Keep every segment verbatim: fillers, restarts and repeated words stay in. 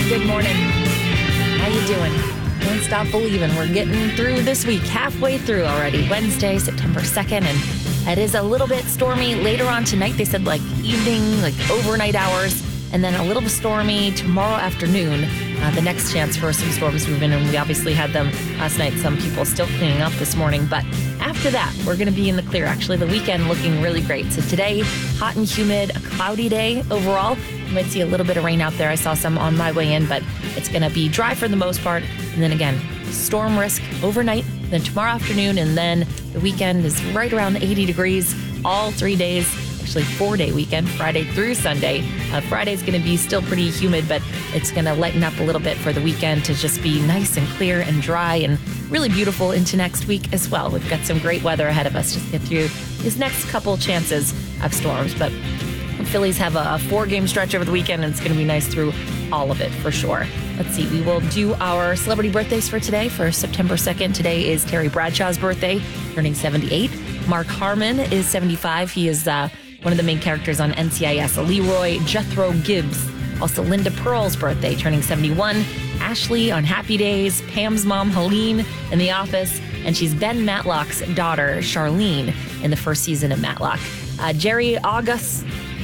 Good morning. How you doing? Don't stop believing. We're getting through this week, halfway through already. Wednesday, September second, and it is a little bit stormy later on tonight. They said like evening, like overnight hours, and then a little bit stormy tomorrow afternoon. Uh, the next chance for some storms moving, and we obviously had them last night. Some people still cleaning up this morning, but after that, we're going to be in the clear. Actually, the weekend looking really great. So today, hot and humid, a cloudy day overall. You might see a little bit of rain out there. I saw some on my way in, but it's going to be dry for the most part. And then again, storm risk overnight, then tomorrow afternoon, and then the weekend is right around eighty degrees all three days. Actually, four-day weekend, Friday through Sunday. Uh, Friday's going to be still pretty humid, but it's going to lighten up a little bit for the weekend to just be nice and clear and dry and really beautiful into next week as well. We've got some great weather ahead of us. Just get through these next couple chances of storms, but the Phillies have a four-game stretch over the weekend, and it's going to be nice through all of it for sure. Let's see. We will do our celebrity birthdays for today for September second. Today is Terry Bradshaw's birthday, turning seventy-eight. Mark Harmon is seventy-five. He is uh, one of the main characters on N C I S. Leroy Jethro Gibbs. Also Linda Pearl's birthday, turning seventy-one. Ashley on Happy Days. Pam's mom, Helene, in The Office. And she's Ben Matlock's daughter, Charlene, in the first season of Matlock. Uh, Jerry August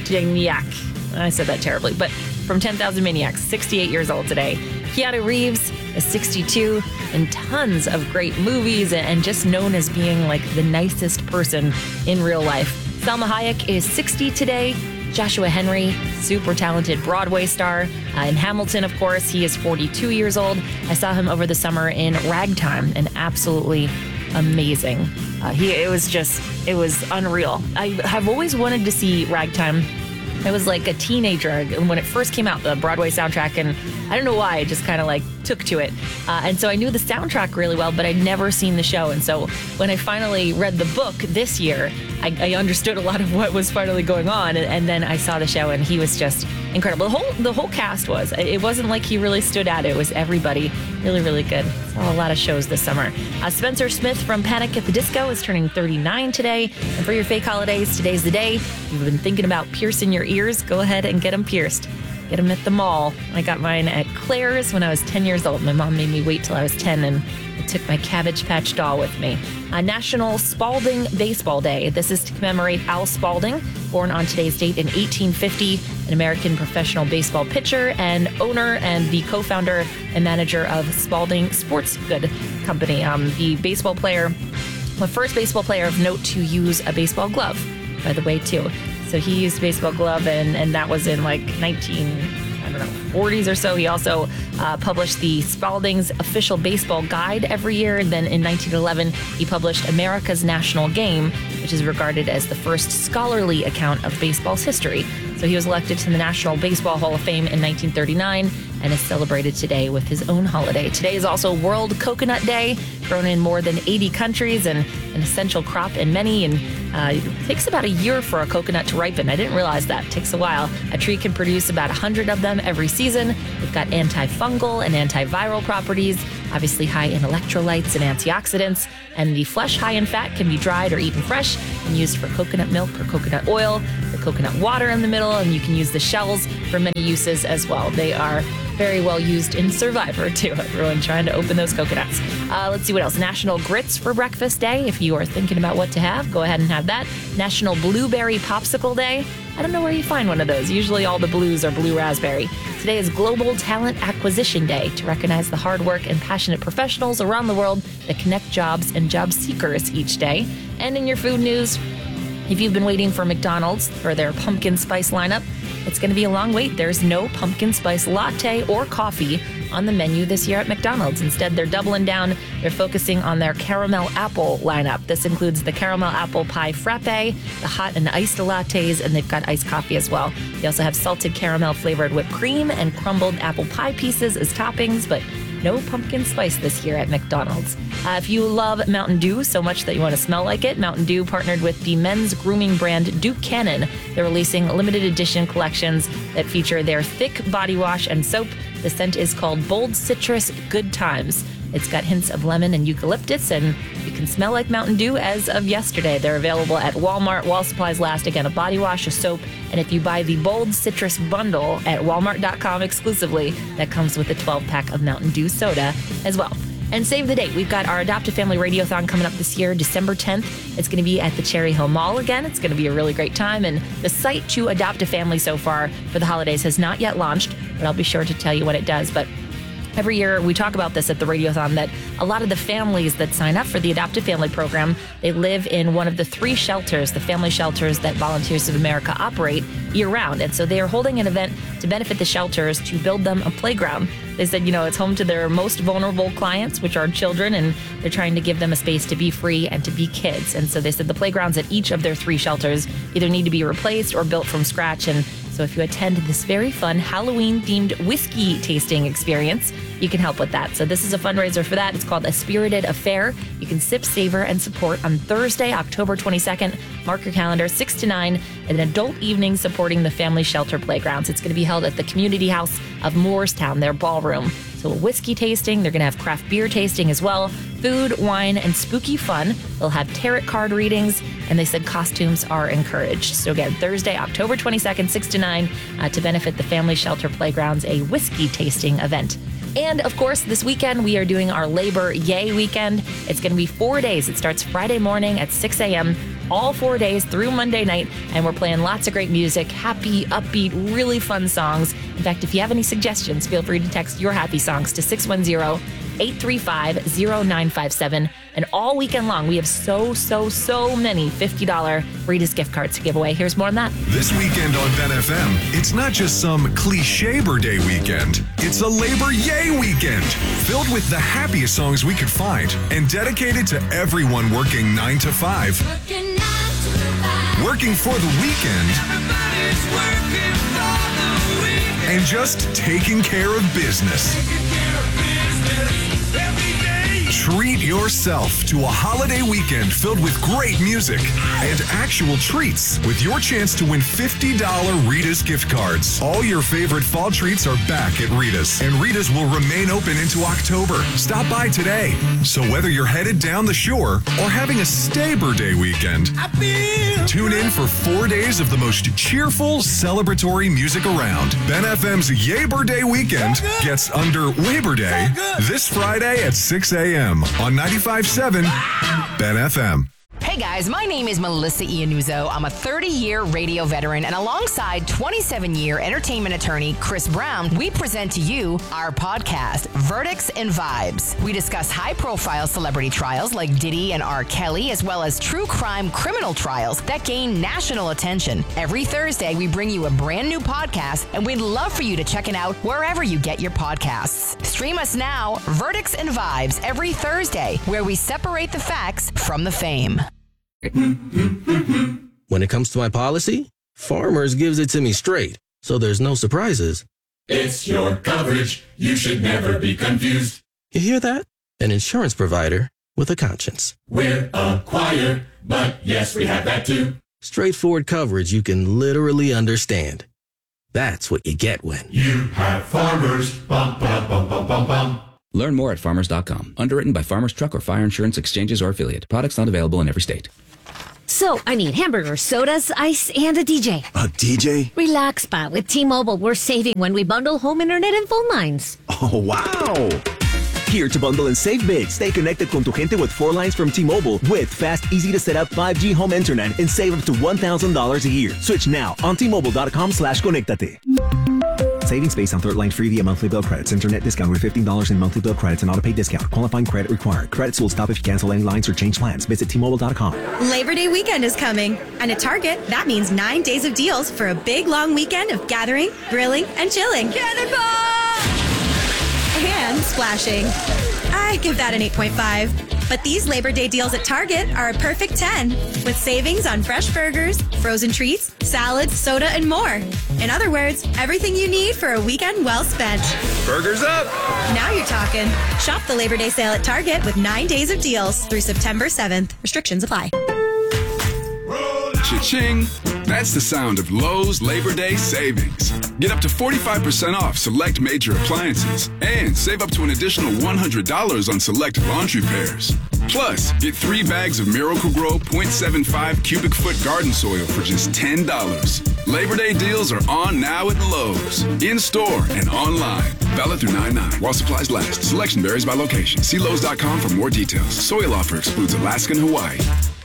Janiak. I said that terribly, but from ten thousand Maniacs, sixty-eight years old today. Keanu Reeves is sixty-two, in tons of great movies and just known as being like the nicest person in real life. Salma Hayek is sixty today. Joshua Henry, super talented Broadway star. Uh, in Hamilton, of course, he is forty-two years old. I saw him over the summer in Ragtime, and absolutely amazing. Uh, he, it was just, it was unreal. I have always wanted to see Ragtime. I was like a teenager when it first came out, the Broadway soundtrack, and I don't know why, I just kind of like took to it. Uh, and so I knew the soundtrack really well, but I'd never seen the show. And so when I finally read the book this year, I, I understood a lot of what was finally going on. And, and then I saw the show, and he was just incredible. The whole the whole cast was. It wasn't like he really stood out. It was everybody really, really good. Saw a lot of shows this summer. Uh, Spencer Smith from Panic at the Disco is turning thirty-nine today. And for your fake holidays, today's the day. If you've been thinking about piercing your ears, go ahead and get them pierced. Get them at the mall. I got mine at Claire's when I was ten years old. My mom made me wait till I was ten, and I took my Cabbage Patch doll with me. Uh, National Spalding Baseball Day. This is to commemorate Al Spalding, born on today's date in eighteen fifty, an American professional baseball pitcher and owner and the co-founder and manager of Spalding Sports Good Company. Um, the baseball player, the first baseball player of note to use a baseball glove, by the way, too. So he used a baseball glove, and, and that was in like nineteen, I don't know, forties or so. He also uh, published the Spalding's Official Baseball Guide every year. And then in nineteen eleven, he published America's National Game, which is regarded as the first scholarly account of baseball's history. So he was elected to the National Baseball Hall of Fame in nineteen thirty-nine and is celebrated today with his own holiday. Today is also World Coconut Day, grown in more than eighty countries and an essential crop in many. And uh, it takes about a year for a coconut to ripen. I didn't realize that. It takes a while. A tree can produce about one hundred of them every season. They've got antifungal and antiviral properties, obviously high in electrolytes and antioxidants. And the flesh high in fat can be dried or eaten fresh and used for coconut milk or coconut oil, the coconut water in the middle, and you can use the shells for many uses as well. They are very well used in Survivor, too. Everyone trying to open those coconuts. Uh, let's see what else. National Grits for Breakfast Day. If you are thinking about what to have, go ahead and have that. National Blueberry Popsicle Day. I don't know where you find one of those. Usually all the blues are blue raspberry. Today is Global Talent Acquisition Day to recognize the hard work and passionate professionals around the world that connect jobs and job seekers each day. And in your food news, if you've been waiting for McDonald's for their pumpkin spice lineup, it's going to be a long wait. There's no pumpkin spice latte or coffee on the menu this year at McDonald's. Instead, they're doubling down. They're focusing on their caramel apple lineup. This includes the caramel apple pie frappe, the hot and iced lattes, and they've got iced coffee as well. They also have salted caramel flavored whipped cream and crumbled apple pie pieces as toppings, but no pumpkin spice this year at McDonald's. Uh, if you love Mountain Dew so much that you want to smell like it, Mountain Dew partnered with the men's grooming brand Duke Cannon. They're releasing limited edition collections that feature their thick body wash and soap. The scent is called Bold Citrus Good Times. It's got hints of lemon and eucalyptus, and you can smell like Mountain Dew as of yesterday. They're available at Walmart while supplies last. Again, a body wash, a soap, and if you buy the Bold Citrus Bundle at walmart dot com exclusively, that comes with a twelve pack of Mountain Dew soda as well. And save the date. We've got our Adopt a Family Radiothon coming up this year, December tenth. It's going to be at the Cherry Hill Mall again. It's going to be a really great time. And the site to adopt a family so far for the holidays has not yet launched, but I'll be sure to tell you when it does. But every year we talk about this at the Radiothon, that a lot of the families that sign up for the Adopt a Family program, they live in one of the three shelters, the family shelters that Volunteers of America operate year-round. And so they are holding an event to benefit the shelters to build them a playground. They said, you know, it's home to their most vulnerable clients, which are children, and they're trying to give them a space to be free and to be kids. And so they said the playgrounds at each of their three shelters either need to be replaced or built from scratch. And so if you attend this very fun Halloween-themed whiskey tasting experience, you can help with that. So this is a fundraiser for that. It's called A Spirited Affair. You can sip, savor, and support on Thursday, October twenty-second. Mark your calendar, six to nine, an adult evening supporting the family shelter playgrounds. It's going to be held at the Community House of Moorestown, their ballroom. So a whiskey tasting. They're going to have craft beer tasting as well. Food, wine, and spooky fun. They'll have tarot card readings, and they said costumes are encouraged. So again, Thursday, October twenty-second, six to nine, uh, to benefit the Family Shelter Playgrounds, a whiskey tasting event. And of course, this weekend, we are doing our Labor Yay weekend. It's going to be four days. It starts Friday morning at six a.m., all four days through Monday night, and we're playing lots of great music, happy, upbeat, really fun songs. In fact, if you have any suggestions, feel free to text your happy songs to six one zero, eight three five, zero nine five seven. And all weekend long, we have so, so, so many fifty dollars Rita's gift cards to give away. Here's more on that. This weekend on Ben F M, it's not just some cliche-ber day weekend. It's a Labor Yay weekend, filled with the happiest songs we could find and dedicated to everyone working nine to five. Working, nine to five. Working for the weekend. Everybody's working for the weekend. And just taking care of business. Taking care of business every day. Treat yourself to a holiday weekend filled with great music and actual treats with your chance to win fifty dollars Rita's gift cards. All your favorite fall treats are back at Rita's, and Rita's will remain open into October. Stop by today. So whether you're headed down the shore or having a Staber Day weekend, tune in for four days of the most cheerful, celebratory music around. Ben F M's Yaber Day weekend gets under Labor Day this Friday at six a.m. on ninety-five point seven Ben F M. Hey guys, my name is Melissa Iannuzzo. I'm a thirty-year radio veteran, and alongside twenty-seven-year entertainment attorney Chris Brown, we present to you our podcast, Verdicts and Vibes. We discuss high-profile celebrity trials like Diddy and R. Kelly, as well as true crime criminal trials that gain national attention. Every Thursday, we bring you a brand new podcast, and we'd love for you to check it out wherever you get your podcasts. Stream us now, Verdicts and Vibes, every Thursday, where we separate the facts from the fame. When it comes to my policy, Farmers gives it to me straight, so there's no surprises. It's your coverage. You should never be confused. You hear that? An insurance provider with a conscience. We're a choir, but yes, we have that too. Straightforward coverage you can literally understand. That's what you get when you have Farmers. Bum, bum, bum, bum, bum, bum. Learn more at farmers dot com. Underwritten by Farmers Truck or Fire Insurance Exchanges or Affiliate. Products not available in every state. So, I need hamburgers, sodas, ice, and a D J. A D J? Relax, Pa. With T-Mobile, we're saving when we bundle home internet and phone lines. Oh, wow! Here to bundle and save big. Stay connected con tu gente with four lines from T-Mobile with fast, easy-to-set-up five G home internet and save up to one thousand dollars a year. Switch now on T Mobile dot com slash conectate. Savings based on third line free via monthly bill credits. Internet discount with fifteen dollars in monthly bill credits and auto pay discount. Qualifying credit required. Credits will stop if you cancel any lines or change plans. Visit T Mobile dot com. Labor Day weekend is coming. And at Target, that means nine days of deals for a big long weekend of gathering, grilling, and chilling. Cannonball! And splashing. I give that an eight point five. But these Labor Day deals at Target are a perfect ten, with savings on fresh burgers, frozen treats, salads, soda, and more. In other words, everything you need for a weekend well spent. Burgers up! Now you're talking. Shop the Labor Day sale at Target with nine days of deals through September seventh. Restrictions apply. Roll Cha-ching! That's the sound of Lowe's Labor Day savings. Get up to forty-five percent off select major appliances and save up to an additional one hundred dollars on select laundry pairs. Plus, get three bags of Miracle-Gro zero point seven five cubic foot garden soil for just ten dollars. Labor Day deals are on now at Lowe's. In-store and online. Valid through nine nine while supplies last. Selection varies by location. See Lowe's dot com for more details. Soil offer excludes Alaska and Hawaii.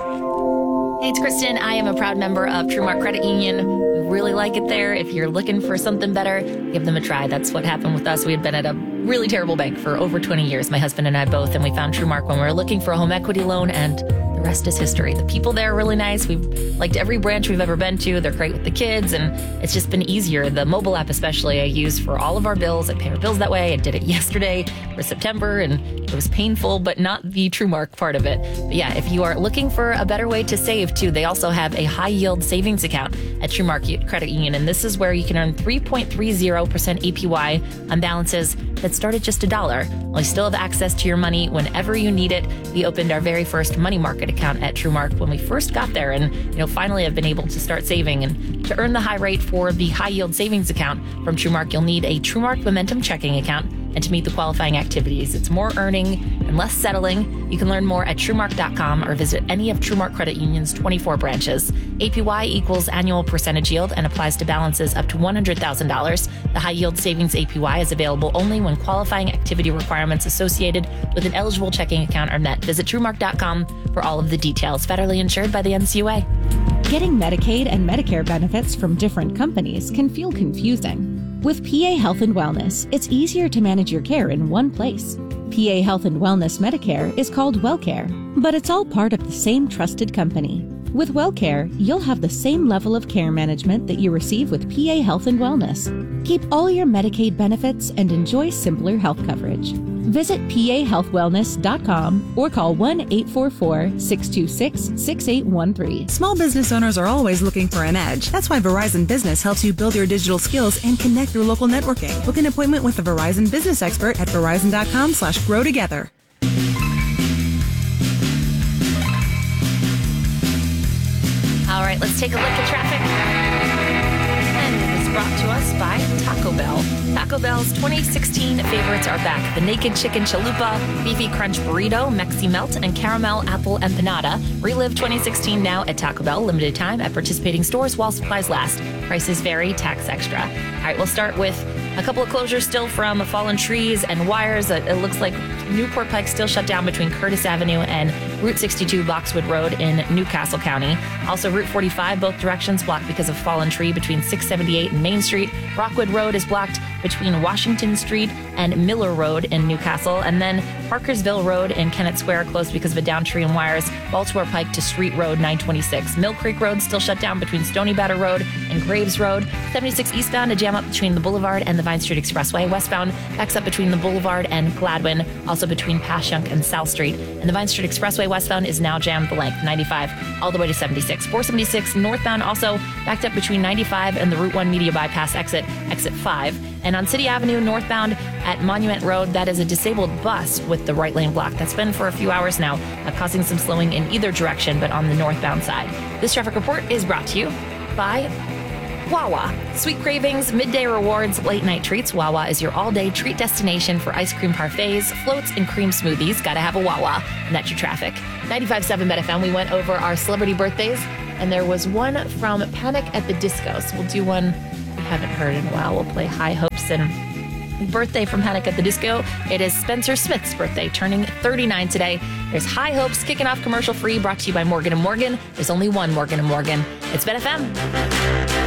Hey, it's Kristen. I am a proud member of TrueMark Credit Union. We really like it there. If you're looking for something better, give them a try. That's what happened with us. We had been at a really terrible bank for over twenty years, my husband and I both, and we found TrueMark when we were looking for a home equity loan, and the rest is history. The people there are really nice. We've liked every branch we've ever been to. They're great with the kids, and it's just been easier. The mobile app especially I use for all of our bills. I pay our bills that way. I did it yesterday for September, and it was painful, but not the TrueMark part of it. But yeah, if you are looking for a better way to save too, they also have a high yield savings account at TrueMark Credit Union, and this is where you can earn three point three zero percent A P Y on balances that start at just a dollar. While you still have access to your money whenever you need it. We opened our very first money market account at TrueMark when we first got there, and you know, finally have been able to start saving. And to earn the high rate for the high yield savings account from TrueMark, you'll need a TrueMark Momentum checking account. And to meet the qualifying activities, it's more earning and less settling. You can learn more at TrueMark dot com or visit any of TrueMark Credit Union's twenty-four branches. A P Y equals annual percentage yield and applies to balances up to one hundred thousand dollars. The high yield savings A P Y is available only when qualifying activity requirements associated with an eligible checking account are met. Visit TrueMark dot com for all of the details. Federally insured by the N C U A. Getting Medicaid and Medicare benefits from different companies can feel confusing. With P A Health and Wellness, it's easier to manage your care in one place. P A Health and Wellness Medicare is called WellCare, but it's all part of the same trusted company. With WellCare, you'll have the same level of care management that you receive with P A Health and Wellness. Keep all your Medicaid benefits and enjoy simpler health coverage. Visit P A health wellness dot com or call one eight four four, six two six, six eight one three. Small business owners are always looking for an edge. That's why Verizon Business helps you build your digital skills and connect through local networking. Book an appointment with a Verizon business expert at verizon dot com slash grow together. All right, let's take a look at traffic. And it is brought to us by Taco Bell. Taco Bell's twenty sixteen favorites are back. The Naked Chicken Chalupa, Beefy Crunch Burrito, Mexi Melt, and Caramel Apple Empanada. Relive twenty sixteen now at Taco Bell. Limited time at participating stores while supplies last. Prices vary, tax extra. All right, we'll start with a couple of closures still from fallen trees and wires. It looks like Newport Pike still shut down between Curtis Avenue and Route sixty-two Boxwood Road in Newcastle County. Also Route forty-five, both directions blocked because of fallen tree between six seventy-eight and Main Street. Rockwood Road is blocked between Washington Street and Miller Road in Newcastle. And then Parkersville Road in Kennett Square closed because of a downed tree and wires. Baltimore Pike to Street Road nine twenty-six. Mill Creek Road still shut down between Stony Batter Road and Graves Road. seventy-six eastbound, a jam up between the Boulevard and the Vine Street Expressway. Westbound backs up between the Boulevard and Gladwin, also between Passyunk and South Street. And the Vine Street Expressway westbound is now jammed the length, ninety-five all the way to seventy-six. four seventy-six northbound also backed up between ninety-five and the Route one Media Bypass exit, exit five. And on City Avenue northbound at Monument Road, that is a disabled bus with the right lane blocked. That's been for a few hours now, uh, causing some slowing in either direction, but on the northbound side. This traffic report is brought to you by Wawa. Sweet cravings, midday rewards, late night treats. Wawa is your all-day treat destination for ice cream parfaits, floats, and cream smoothies. Gotta have a Wawa. And that's your traffic. ninety-five point seven Bet F M. We went over our celebrity birthdays, and there was one from Panic at the Disco. So we'll do one we haven't heard in a while. We'll play High Hopes and birthday from Panic at the Disco. It is Spencer Smith's birthday, turning thirty-nine today. There's High Hopes kicking off commercial free, brought to you by Morgan and Morgan. There's only one Morgan and Morgan. It's Bet F M.